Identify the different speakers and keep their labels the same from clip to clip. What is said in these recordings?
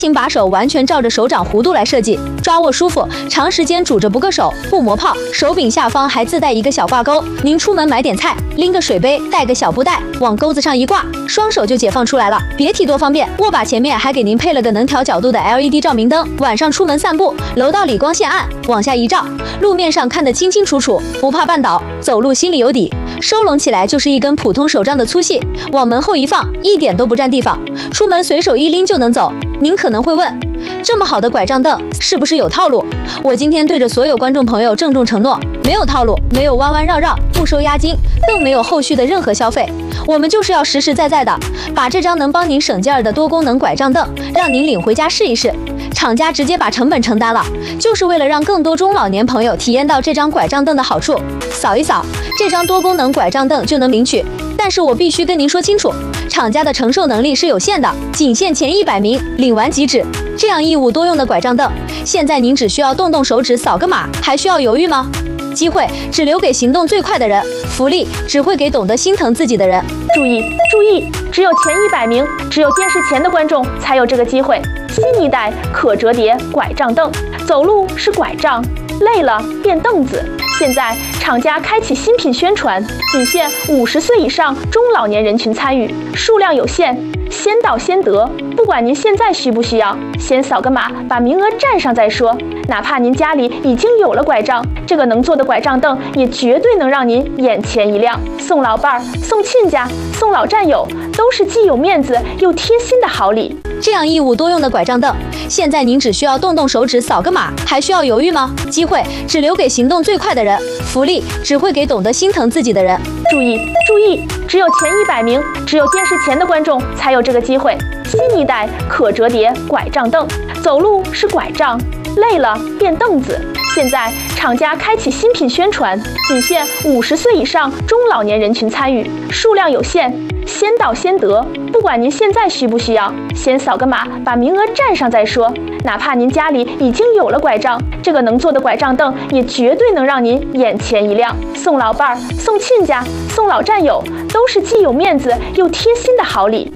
Speaker 1: 请把手完全照着手掌弧度来设计，抓握舒服，长时间煮着不硌手，不磨泡。手柄下方还自带一个小挂钩，您出门买点菜，拎个水杯，带个小布袋，往钩子上一挂，双手就解放出来了。别提多方便。握把前面还给您配了个能调角度的 LED 照明灯，晚上出门散步，楼道里光线暗，往下一照，路面上看得清清楚楚，不怕绊倒，走路心里有底。收拢起来就是一根普通手杖的粗细，往门后一放，一点都不占地方，出门随手一拎就能走。您可能会问，这么好的拐杖凳是不是有套路？我今天对着所有观众朋友郑重承诺，没有套路，没有弯弯绕绕，不收押金，更没有后续的任何消费。我们就是要实实在在的把这张能帮您省劲儿的多功能拐杖凳让您领回家试一试。厂家直接把成本承担了，就是为了让更多中老年朋友体验到这张拐杖凳的好处。扫一扫这张多功能拐杖凳就能领取，但是我必须跟您说清楚，厂家的承受能力是有限的，仅限前100名，领完即止。这样一物多用的拐杖凳，现在您只需要动动手指扫个码，还需要犹豫吗？机会只留给行动最快的人，福利只会给懂得心疼自己的人。
Speaker 2: 注意注意，只有前100名，只有电视前的观众才有这个机会。新一代可折叠拐杖凳，走路是拐杖，累了变凳子。现在厂家开启新品宣传，仅限50岁以上中老年人群参与，数量有限，先到先得。不管您现在需不需要，先扫个码，把名额占上再说。哪怕您家里已经有了拐杖，这个能坐的拐杖凳也绝对能让您眼前一亮。送老伴儿、送亲家、送老战友，都是既有面子又贴心的好礼。
Speaker 1: 这样一物多用的拐杖凳，现在您只需要动动手指扫个码，还需要犹豫吗？机会只留给行动最快的人，福利只会给懂得心疼自己的人。
Speaker 2: 注意注意，只有前100名，只有电视前的观众才有这个机会。新一代可折叠拐杖凳，走路是拐杖，累了变凳子。现在厂家开启新品宣传，仅限50岁以上中老年人群参与，数量有限，先到先得。不管您现在需不需要，先扫个码，把名额占上再说。哪怕您家里已经有了拐杖，这个能坐的拐杖凳也绝对能让您眼前一亮。送老伴儿、送亲家、送老战友，都是既有面子又贴心的好礼。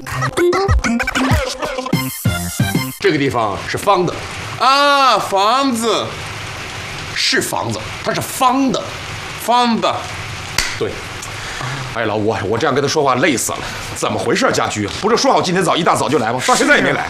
Speaker 3: 这个地方是方的啊，房子是房子，它是方的，方的，对。哎，老吴，我这样跟他说话累死了。怎么回事，家驹？不是说好今天一大早就来吗？到现在也没来。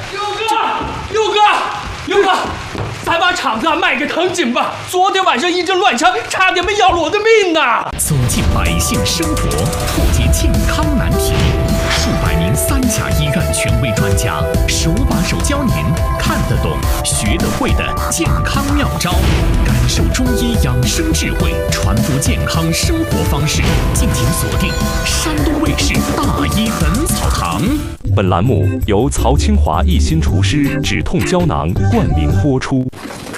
Speaker 4: 佑哥，咱把厂子卖给藤井吧！昨天晚上一阵乱枪，差点没要了我的命呐！
Speaker 5: 走进百姓生活，破解健康难题，数百名3甲医院权威专家手把手教您看得懂、学得会的健康妙招，感受中医养生智慧，传播健康生活方式。敬请锁定山东卫视《大医本草堂》。
Speaker 6: 本栏目由曹清华一心厨师止痛胶囊冠名播出。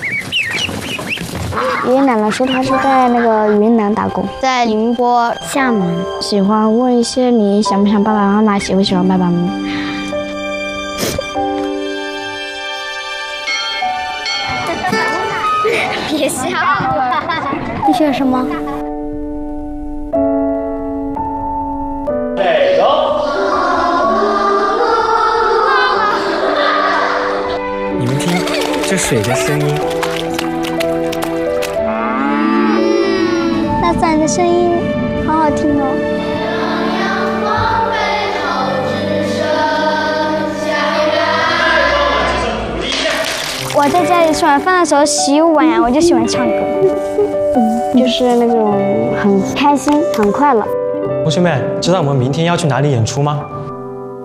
Speaker 7: 爷爷奶奶说他是在那个云南打工，在宁波、厦门。喜欢问一些你想不想爸爸妈妈，喜不喜欢爸爸妈妈。别笑。你学什么？
Speaker 8: 你们听这水的声音，
Speaker 7: 大伞的声音好好听哦。我在家里吃完饭的时候洗碗呀，我就喜欢唱歌，就是那种很开心、很快乐。
Speaker 8: 同学们，知道我们明天要去哪里演出吗？